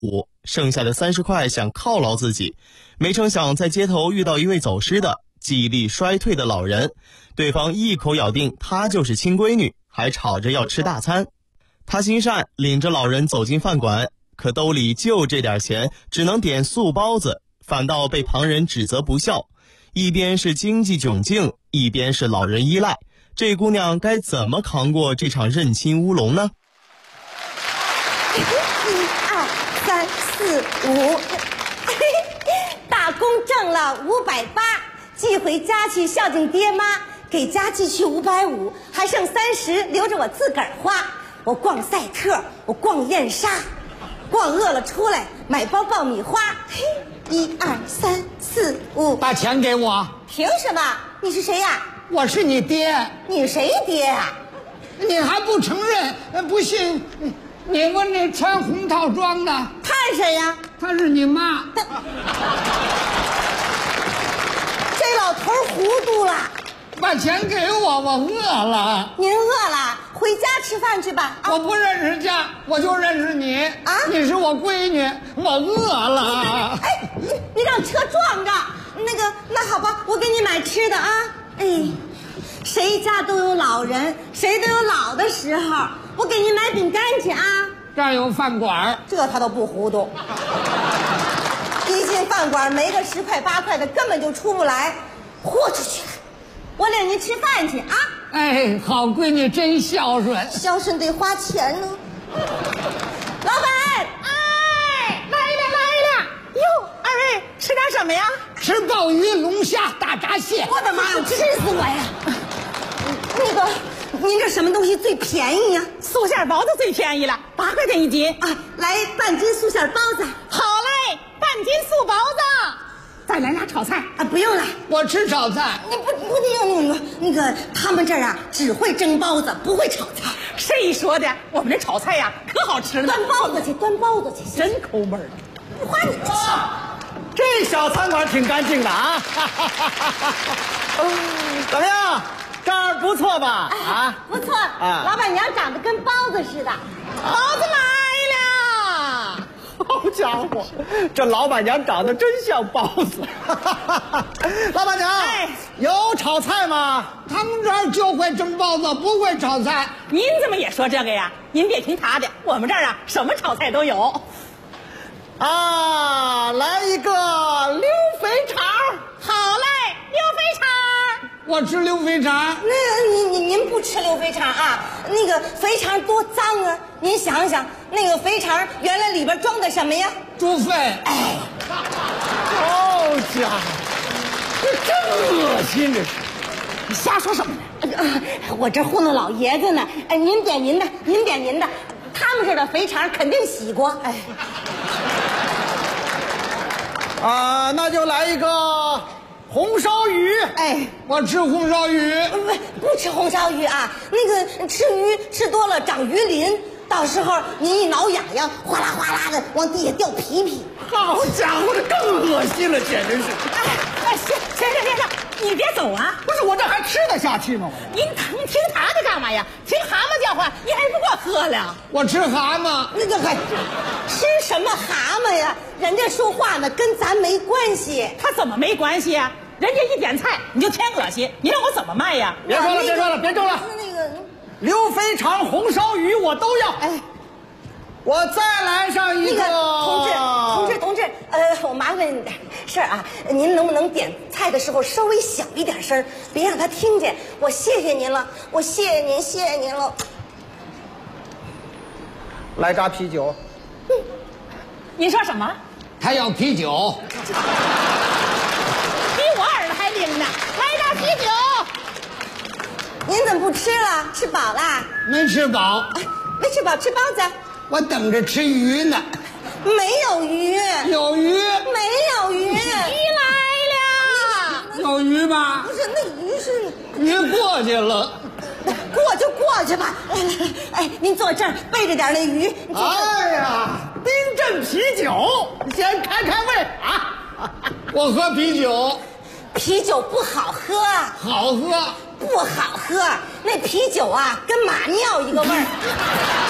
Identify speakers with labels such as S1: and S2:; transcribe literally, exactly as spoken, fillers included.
S1: 五，剩下的三十块想犒劳自己，没成想在街头遇到一位走失的记忆力衰退的老人，对方一口咬定他就是亲闺女，还吵着要吃大餐。他心善，领着老人走进饭馆，可兜里就这点钱，只能点素包子，反倒被旁人指责不孝。一边是经济窘境，一边是老人依赖，这姑娘该怎么扛过这场认亲乌龙呢？
S2: 一二三四五，打工挣了五百八，寄回家去孝敬爹妈，给家寄去五百五，还剩三十留着我自个儿花。我逛赛特，我逛燕莎，逛饿了出来买包爆米花。嘿，一二三四五，
S3: 把钱给我。
S2: 凭什么？你是谁呀？
S3: 我是你爹。
S2: 你谁爹呀？
S3: 你还不承认？不信，你问那穿红套装的，
S2: 他是谁呀？
S3: 她是你妈。
S2: 这老头糊涂了。
S3: 把钱给我，我饿了。
S2: 您饿了，回家吃饭去吧。
S3: 啊、我不认识家，我就认识你
S2: 啊！
S3: 你是我闺女，我饿了。
S2: 哎，你你让车撞着，那个那好吧，我给你买吃的啊。哎，谁家都有老人，谁都有老的时候。我给你买饼干去啊。
S3: 这儿有饭馆，
S2: 这他都不糊涂。一进饭馆没个十块八块的，根本就出不来，豁出去了。我领您吃饭去啊！
S3: 哎，好闺女真孝顺，
S2: 孝顺得花钱呢。老板，
S4: 哎，来了来了！哟，二位吃点什么呀？
S3: 吃鲍鱼、龙虾、大闸蟹。
S2: 我的妈呀，吃死我呀！那个，您这什么东西最便宜呀？
S4: 素馅包子最便宜了，八块钱一斤
S2: 啊！来半斤素馅包子。
S4: 好嘞，半斤素包子。再来俩炒菜
S2: 啊！不用了，
S3: 我吃炒菜。
S2: 你不不得用那个那个，他们这儿啊只会蒸包子，不会炒菜。
S4: 谁说的？我们这炒菜呀可好吃了。
S2: 端包子去，端包子去，
S4: 真抠门儿。
S2: 花你的钱。
S5: 这小餐馆挺干净的啊！怎么样？这儿不错吧？啊，
S2: 不错啊！老板娘长得跟包子似的。
S4: 包子来了！
S5: 好家伙，这老板娘长得真像包子。老板娘，
S4: 哎，
S5: 有炒菜吗？
S3: 他们这儿就会蒸包子，不会炒菜。
S4: 您怎么也说这个呀？您别听他的，我们这儿啊什么炒菜都有。
S5: 啊，来一个溜肥肠。
S4: 好嘞，溜肥肠。
S3: 我吃溜肥肠。
S2: 那您您您不吃溜肥肠啊？那个肥肠多脏啊！您想想，那个肥肠原来里边装的什么呀？
S3: 猪肺。
S2: 哎，
S5: 好家伙，这真恶心！这是，
S4: 你瞎说什么呢？
S2: 呃、我这糊弄老爷子呢。哎，您点您的，您点您的。他们这儿的肥肠肯定洗过。哎，
S5: 啊，那就来一个红烧鱼。
S2: 哎，
S3: 我吃红烧鱼。
S2: 不不吃红烧鱼啊，那个吃鱼吃多了长鱼鳞，到时候您一挠痒痒，哗啦哗啦的往地下掉皮皮。
S5: 好家伙，这更恶心了，简直是！
S4: 哎哎，先先生先生，你别走啊！
S5: 不是我这还吃得下去吗？我
S4: 您听听他的干嘛呀？听蛤蟆叫唤，你还不过喝了？
S3: 我吃蛤蟆。
S2: 那个还吃什么蛤蟆呀？人家说话呢，跟咱没关系。
S4: 他怎么没关系呀？人家一点菜你就添恶心，你让我怎么卖呀？
S5: 别说了，别说了，别争了。
S2: 那个
S5: 溜肥肠、红烧鱼我都要。
S2: 哎，
S5: 我再来上一个。
S2: 那个同志，同志，同志，呃，我麻烦你点事儿啊，您能不能点菜的时候稍微小一点声，别让他听见？我谢谢您了，我谢谢您，谢谢您了。
S5: 来扎啤酒。
S4: 嗯，你说什么？
S3: 他要啤酒。
S4: 比我耳朵还灵呢！来扎啤酒。
S2: 您怎么不吃了？吃饱了？
S3: 没吃饱。
S2: 哎，没吃饱，吃包子。
S3: 我等着吃鱼呢。
S2: 没有鱼。
S3: 有鱼。
S2: 没有鱼。鱼
S4: 来了。
S3: 有鱼吧？
S2: 不是，那鱼是
S3: 鱼过去了。
S2: 过就过去吧。来来来，哎，您坐这儿背着点那鱼。
S5: 哎呀，冰镇啤酒，先开开胃啊！
S3: 我喝啤酒。
S2: 啤酒不好喝。
S3: 好喝。
S2: 不好喝，那啤酒啊，跟马尿一个味儿。